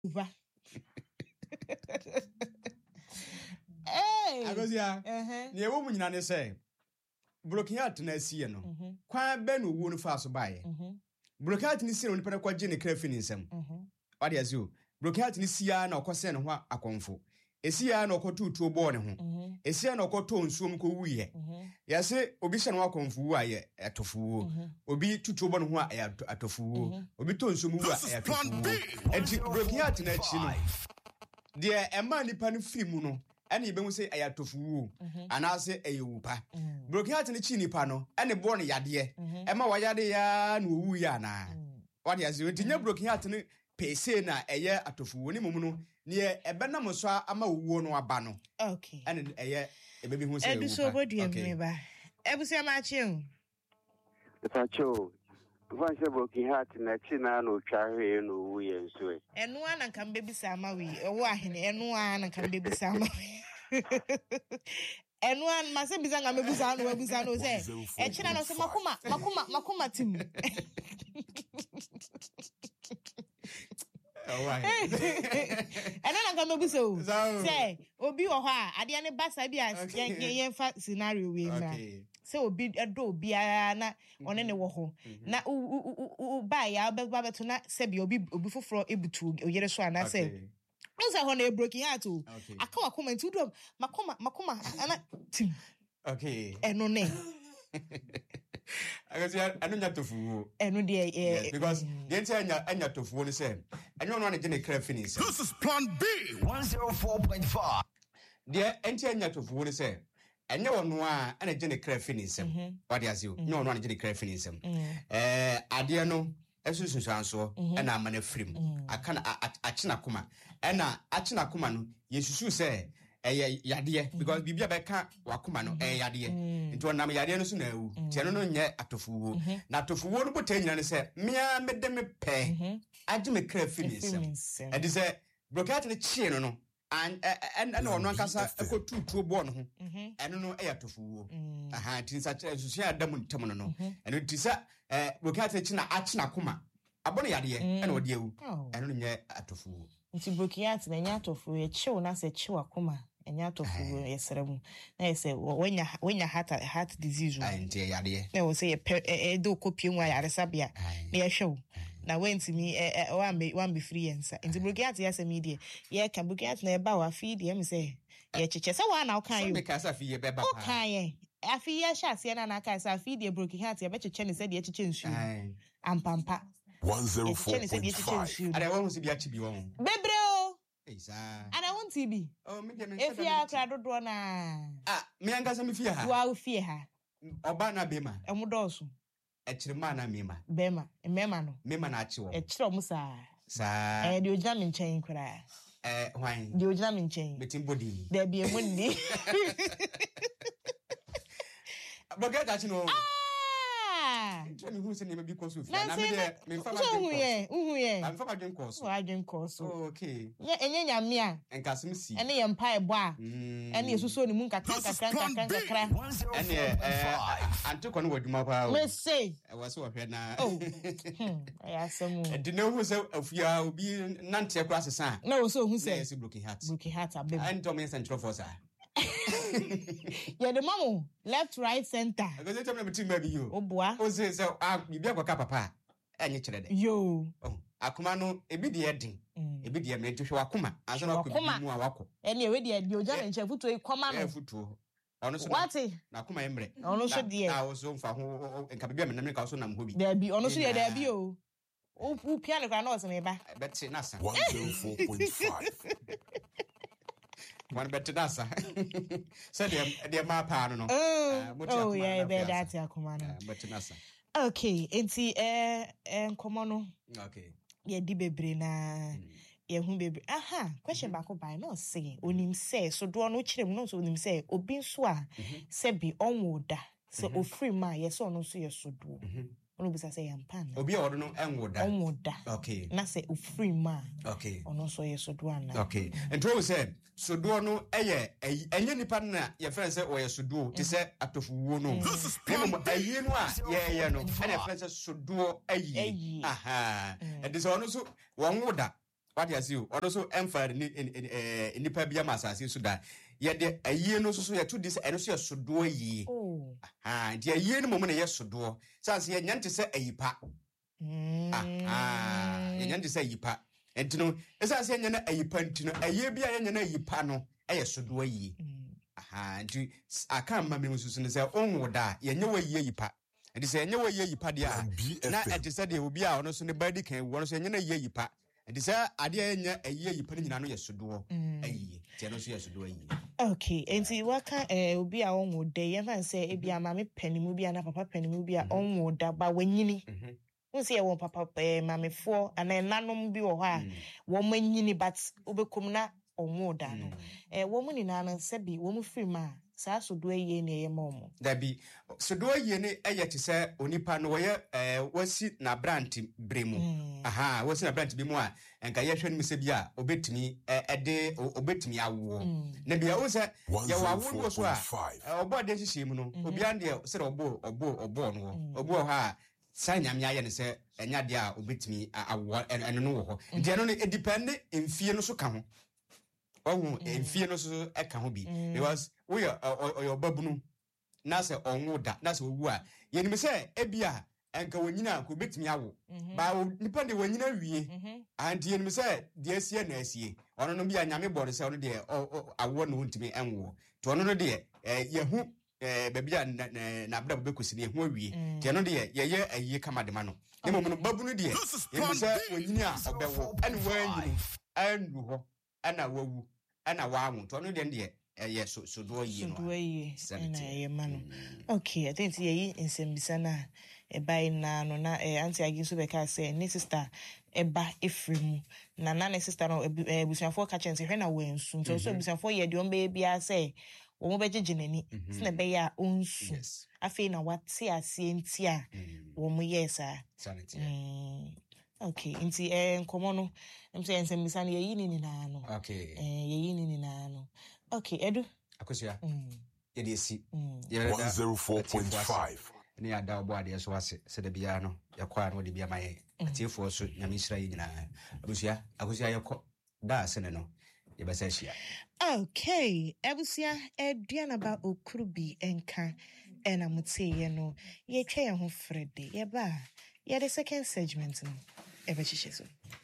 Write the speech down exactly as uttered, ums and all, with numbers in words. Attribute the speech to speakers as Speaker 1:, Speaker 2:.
Speaker 1: Hey,
Speaker 2: Agosia. Uh-huh. Ye wo munyina ne say. Broken heart na sie no. Kwan be no wo no fa so bae. Mhm. Broken heart ni sie no nipa kwa je ne krafi ni nsem. Mhm. Wade azu. Broken heart ni sia na okose ne ho akonfo. Esia na okoto tuo bo ne ho. Esia na okoto nsuom ko wuye. Ya se obi hye no akonfo wu aye atofuo. Obi tutuo bo ne ho aye atofuo. Obi to nsuom wu aye atofuo. Enti broken heart na chi no. De ema nipa no firi mu no. Ene ibe mu se aye atofuo. Anase aye wupa. Broken heart ni chi nipa no. Ene bo ne yade. Ema wayade ya na owu ya na. Wade azu enti nya broken heart ni pese na eye atofuo ni mumu no ne ebenam so ama wuo no aba no.
Speaker 1: Okay.
Speaker 2: Ene eye ebebi hu se
Speaker 1: edu so bodu emi ba. Ebusia ma chi o.
Speaker 3: Pacho. Van se broken heart na chi na no twahwe no wu ye nso e.
Speaker 1: Enu ana kan bebisa ama wi. Ewo ahene enu ana kan bebisa ama wi. Enu an ma se bisa nga mebusa no webusa no se. E chira no se makuma makuma makuma tim.
Speaker 2: Oh right.
Speaker 1: And then I'm going to so say obi wo ho a ade ne basa bi a yen fa scenario we na say obi do bia na one ne wo ho na u ba ya be ba beto na say bi obi obi foforo ebutu oyere so ana say no say ho na broken heart o aka wa comment do makoma makoma ana tim
Speaker 2: okay
Speaker 1: eno ne
Speaker 2: I guess I don't have to fool.
Speaker 1: And yes,
Speaker 2: because the entire anya to fool the same. I don't want to get a crap finish.
Speaker 4: This is plan B one oh four point five.
Speaker 2: The entire anya to fool the same. And no one and a gen crap finish. What is you? No one get a crap finish. Eh, Adiano, Esusun Sanso, and I'm an frame. I can Achina Kuma. And Achina Kuman, yes, you say. Eh yadie because bibia beka wakoma no eh yadie nti nam yadie no so na awu tie no no nye atofuwo na atofuwo no botanyina ne se mia mede me pe age me kra finisem e di se brokat ne chie no no and and and ono ankasa ekotutuo bo no ho eno no eh atofuwo aha ti sa che so adam ntam no no eno ti sa eh brokat ne chi na achi na koma abone yadie ena odi awu eno no nye atofuwo
Speaker 1: nti brokat ne nya atofuwo e chiwo na se chiwa koma enya tofu yeseremu na yese wenya wenya heart heart disease
Speaker 2: o enti yade
Speaker 1: na wo say e do kopie nwa yaresa bia na ye hwew na wenti mi wa me wa me free ensa enti brokiat yese mi die ye ka brokiat na e ba wa fi die me say ye cheche say wa na o kan
Speaker 2: you me ka sa fi ye be ba
Speaker 1: o kan ye afi ye sha se na na ka sa fi die brokiat ye be cheche ne say die cheche nsu ampampa
Speaker 4: one oh four point five
Speaker 2: ada wo si bia chi bi wo
Speaker 1: bebre o
Speaker 2: Esa.
Speaker 1: And I want T B.
Speaker 2: Oh, me dem.
Speaker 1: If you are crowded do na.
Speaker 2: Ah, me angasa me fie ha.
Speaker 1: You are fie ha.
Speaker 2: Oba na bema.
Speaker 1: E mu dosu.
Speaker 2: E chirima na mema.
Speaker 1: Bema, e mema no.
Speaker 2: Mema na achi wo.
Speaker 1: E chiro mu sa.
Speaker 2: Sa.
Speaker 1: Eh, di ojina me nchen kura.
Speaker 2: Eh, hwan.
Speaker 1: Di ojina me nchen.
Speaker 2: Betim body.
Speaker 1: There be e mundi.
Speaker 2: Boga ta chi no. Ntwe me hu se ne me bi koso fi
Speaker 1: na me de me fa ma drink course uhu ye
Speaker 2: am fa ma drink course
Speaker 1: wa drink course
Speaker 2: okay
Speaker 1: ye enye nyame a
Speaker 2: enkasem si
Speaker 1: ene ye mpa ebo a ene yesuso ne mu nkaka nkaka nkaka nkaka
Speaker 2: ene eh antiko no waduma pa o
Speaker 1: me say
Speaker 2: e was wo hwe na
Speaker 1: oh ya samu
Speaker 2: e de no hu se afia obi nante akra sesa
Speaker 1: na wo so hu se
Speaker 2: yes broken heart
Speaker 1: broken heart abem
Speaker 2: and to me central force
Speaker 1: yeah the mamu left right center
Speaker 2: because they tell me between maybe you
Speaker 1: oboa
Speaker 2: o say say ah bibi akoka papa enye kire de
Speaker 1: yo
Speaker 2: oh akoma no ebi de edin ebi de me hwehwe wakoma anso na akoma mu awako
Speaker 1: ene we de de oja nche futu e koma no
Speaker 2: e futu ono so na akoma emre
Speaker 1: ono so de
Speaker 2: na wo so mfa ho nka bibia me nam ka so nam ho bi
Speaker 1: da bi ono so de da bi o o piano kwa na o se me ba
Speaker 2: bet na sa
Speaker 4: one oh four point five
Speaker 2: one better dasa so de de ma pa no no
Speaker 1: oh yeah be that akoma no
Speaker 2: better nasa
Speaker 1: okay enti eh enkomo no
Speaker 2: okay
Speaker 1: ye di bebre na ye hu bebre aha question back by no say onim say so do no kirem no so onim say obi nso a se bi onwoda se ofri ma ye so no so ye so do ono bisa say yampan
Speaker 2: obi odo no enwoda
Speaker 1: onwoda
Speaker 2: okay
Speaker 1: na se ofri ma
Speaker 2: okay
Speaker 1: ono so ye so do ana
Speaker 2: okay ento we say so do no eye enye nipa na ye friend say o ye so do ti say atofuwo no emo ayi no a ye ye no ene friend say so do ayi aha e dis ono so wonwoda What you see, also empire in the Pabia Massas, so that yet a year no so to this and so should do ye.
Speaker 1: Oh,
Speaker 2: ah, dear year moment, yes, so do. Sans ye yan to say a yipa. Ah, yan to say yipa. And to know, as I say, a yipa, to know, a year be a yipano, a so do ye. Ah, I can't remember Susan say, oh, da, ye know a ye yipa. And say, no way ye padia. Now, at the said, there will be our no son, body can once a year yipa. And this idea a year you put in an yes to do a year. Tenos to do a year.
Speaker 1: Okay, and see what can uh, be our own wood day. And say, if you are mammy penny movie and a papa penny movie, our own wood, but when you need, we'll see a one papa, mammy four, and then none will be or why. Woman, you but overcome or more than a woman in an sebi, woman free ma. So do a ye near momo.
Speaker 2: There be so do a ye a yet to say, Onipa no eh, was it na branti bremu. Aha, was in a branch be more, and Gayashan Missabia, obey to me a day or obey to me a war. Nebia was a one was five. Or what does she mono? Obiandia said or bo or bo or born or bo ha. Sign yam and say, and yadia obey to me a war and no. Generally, it depended in fear no so come. Oh, in fear no so a can be. Because we are your babunu. Nasa or woda, that's who were. Yen me say, Ebia, and Kawina could beat me out. But depending when you know we, and yen me say, dear C N S ye, or no be a yammy body sound there, or I won't to me and war. To another day, Yahu, baby, and Nabda Becus, who we, Jano dear, ye, a year come at the mano. The moment babunu dear, you say, when you are, and when you and and I will, and I want to another day. Yes, so so do you
Speaker 1: do ye and I man. Okay, I think ye in some bisana a buy na no na auntie again so beka say ne sister e ba efrem na na ne sister no busuafo ka chen se hwe na wen su so so busuafo ye de on be bia say wo mo beje ginani se na be ya onsu afi na wate ase ntia wo mo yesa
Speaker 2: sanity.
Speaker 1: Okay, inti eh nkomo no em say ensem bisana ye yi ni na no.
Speaker 2: Okay.
Speaker 1: Eh ye yi ni na no. Okay, Edu.
Speaker 2: Akosia.
Speaker 1: Mm.
Speaker 2: Ye dey see.
Speaker 4: one oh four point five.
Speaker 2: Ni ada obo ade so ase se de bia no yakwa no de bia maye. Atiefo so nyame hira yi nyina. Akosia, akosia yakọ da ase ne no. Ye be se hia.
Speaker 1: Okay, Abusia eduana ba okurubi enka ena mutie ye no. Ye twa ye ho frede. Ye ba. Ye the second segment no. Ebe chiche so.